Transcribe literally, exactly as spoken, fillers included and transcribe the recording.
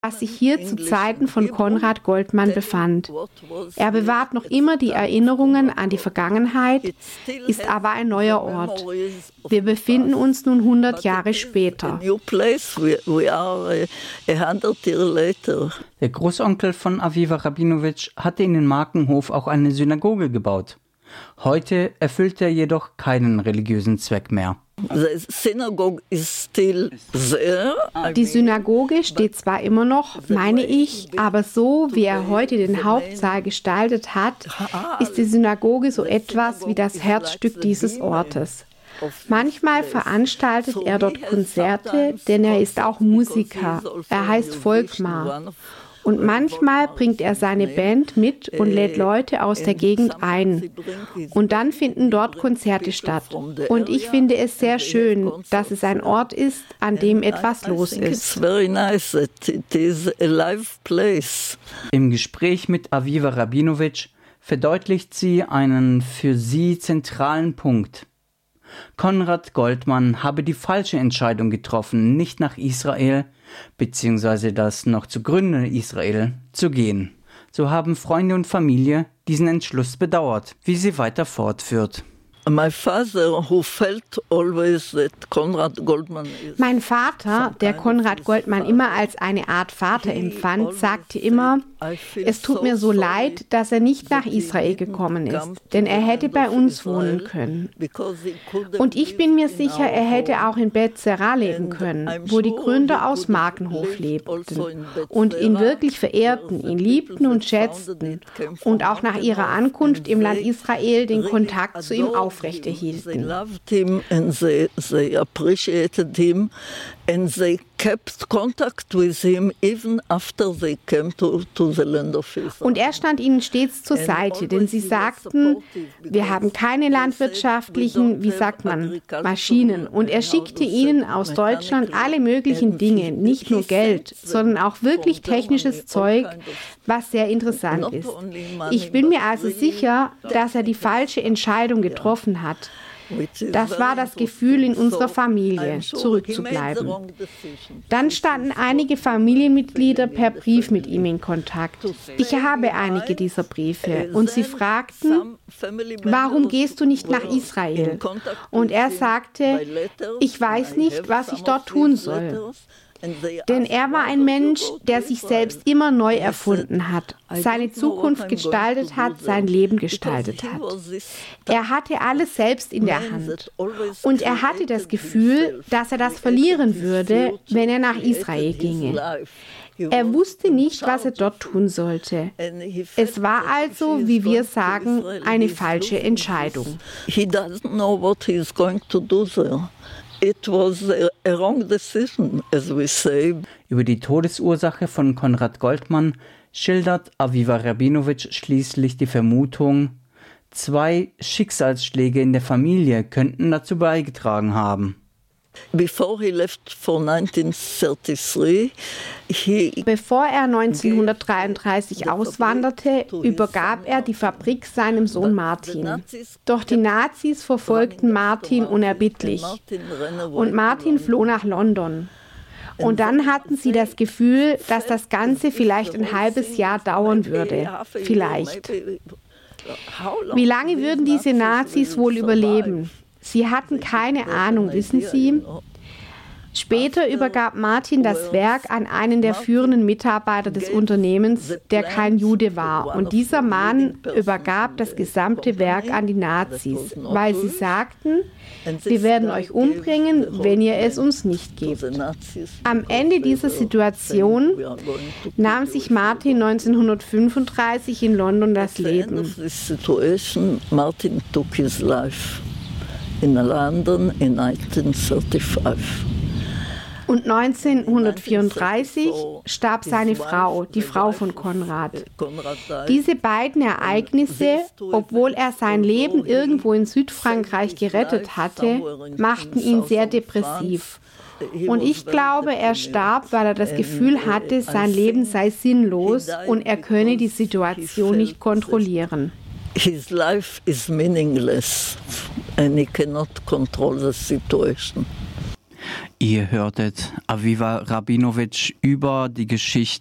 was sich hier zu Zeiten von Konrad Goldmann befand. Er bewahrt noch immer die Erinnerungen an die Vergangenheit, ist aber ein neuer Ort. Wir befinden uns nun hundert Jahre später. Der Großonkel von Aviva Rabinowitsch hatte in den Markenhof auch eine Synagoge gebaut. Heute erfüllt er jedoch keinen religiösen Zweck mehr. Die Synagoge steht zwar immer noch, meine ich, aber so wie er heute den Hauptsaal gestaltet hat, ist die Synagoge so etwas wie das Herzstück dieses Ortes. Manchmal veranstaltet er dort Konzerte, denn er ist auch Musiker. Er heißt Volkmar. Und manchmal bringt er seine Band mit und lädt Leute aus der Gegend ein. Und dann finden dort Konzerte statt. Und ich finde es sehr schön, dass es ein Ort ist, an dem etwas los ist. Im Gespräch mit Aviva Rabinowitsch verdeutlicht sie einen für sie zentralen Punkt. Konrad Goldmann habe die falsche Entscheidung getroffen, nicht nach Israel bzw. das noch zu gründende Israel zu gehen. So haben Freunde und Familie diesen Entschluss bedauert, wie sie weiter fortführt. Mein Vater, der Konrad Goldmann immer als eine Art Vater empfand, sagte immer, es tut mir so leid, dass er nicht nach Israel gekommen ist, denn er hätte bei uns wohnen können. Und ich bin mir sicher, er hätte auch in Bet Zerah leben können, wo die Gründer aus Markenhof lebten und ihn wirklich verehrten, ihn liebten und schätzten und auch nach ihrer Ankunft im Land Israel den Kontakt zu ihm aufbauten. Aufrechterhielten. And they kept contact with him even after they came to, to the land of Israel. Und er stand ihnen stets zur Seite, denn sie sagten, wir haben keine landwirtschaftlichen, wie sagt man, Maschinen. Und er schickte ihnen aus Deutschland alle möglichen Dinge, nicht nur Geld, sondern auch wirklich technisches Zeug, was sehr interessant ist. Ich bin mir also sicher, dass er die falsche Entscheidung getroffen hat. Das war das Gefühl in unserer Familie, zurückzubleiben. Dann standen einige Familienmitglieder per Brief mit ihm in Kontakt. Ich habe einige dieser Briefe und sie fragten, warum gehst du nicht nach Israel? Und er sagte, ich weiß nicht, was ich dort tun soll. Denn er war ein Mensch, der sich selbst immer neu erfunden hat, seine Zukunft gestaltet hat, sein Leben gestaltet hat. Er hatte alles selbst in der Hand. Und er hatte das Gefühl, dass er das verlieren würde, wenn er nach Israel ginge. Er wusste nicht, was er dort tun sollte. Es war also, wie wir sagen, eine falsche Entscheidung. He doesn't know what he's going to do there. It was a wrong decision, as we say. Über die Todesursache von Konrad Goldmann schildert Aviva Rabinowitsch schließlich die Vermutung, zwei Schicksalsschläge in der Familie könnten dazu beigetragen haben. Before he left for nineteen thirty-three, he Bevor er neunzehnhundertdreiunddreißig auswanderte, übergab er die Fabrik seinem Sohn Martin. Doch die Nazis verfolgten Martin unerbittlich und Martin floh nach London. Und dann hatten sie das Gefühl, dass das Ganze vielleicht ein halbes Jahr dauern würde. Vielleicht. Wie lange würden diese Nazis wohl überleben? Sie hatten keine Ahnung, wissen Sie? Später übergab Martin das Werk an einen der führenden Mitarbeiter des Unternehmens, der kein Jude war. Und dieser Mann übergab das gesamte Werk an die Nazis, weil sie sagten, wir werden euch umbringen, wenn ihr es uns nicht gebt. Am Ende dieser Situation nahm sich Martin neunzehnhundertfünfunddreißig in London das Leben. Martin took his life in London in nineteen thirty-five. Und neunzehnhundertvierunddreißig starb seine Frau, die Frau von Konrad. Diese beiden Ereignisse, obwohl er sein Leben irgendwo in Südfrankreich gerettet hatte, machten ihn sehr depressiv. Und ich glaube, er starb, weil er das Gefühl hatte, sein Leben sei sinnlos und er könne die Situation nicht kontrollieren. His life is meaningless and he cannot control the situation. Ihr hörtet Aviva Rabinowitsch über die Geschichte